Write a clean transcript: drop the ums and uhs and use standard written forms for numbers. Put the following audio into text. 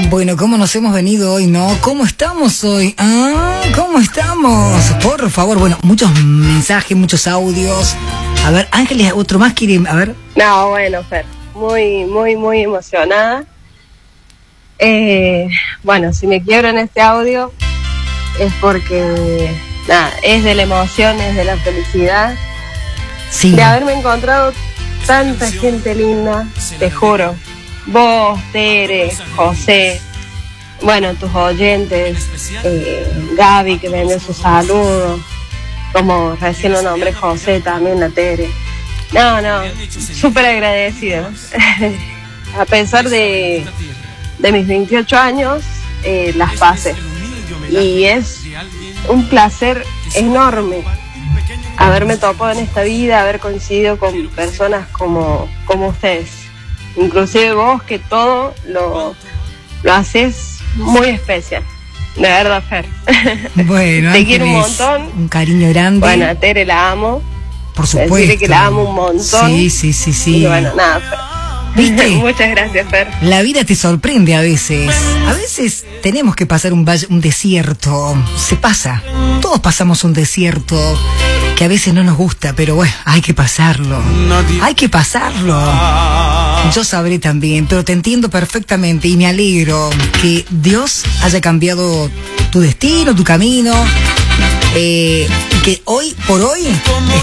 Bueno, ¿cómo nos hemos venido hoy, no? ¿Cómo estamos hoy? ¿Cómo estamos? Por favor, bueno, muchos mensajes, muchos audios. A ver, Ángeles, otro más quiere, a ver. No, bueno, Fer, muy emocionada. Bueno, si me quiebro en este audio es porque, nada, es de la emoción, es de la felicidad. Sí. De haberme encontrado tanta gente linda, te juro. Vos, Tere, José, bueno, tus oyentes, Gaby que me envió sus saludos, como recién lo nombré, José también, la Tere. No, súper agradecida. A pesar de mis 28 años, las pasé. Y es un placer enorme haberme topado en esta vida, haber coincidido con personas como ustedes. Inclusive vos, que todo lo haces muy especial. De verdad, Fer. Bueno, te quiero un montón. Un cariño grande. Bueno, a Tere la amo. Por supuesto. Decirle que la amo un montón. Sí. Y bueno, nada, Fer. ¿Viste? Muchas gracias, Fer. La vida te sorprende a veces. A veces tenemos que pasar un desierto. Se pasa. Todos pasamos un desierto que a veces no nos gusta, pero bueno, hay que pasarlo. Hay que pasarlo. Yo sabré también, pero te entiendo perfectamente y me alegro que Dios haya cambiado tu destino, tu camino, y que hoy por hoy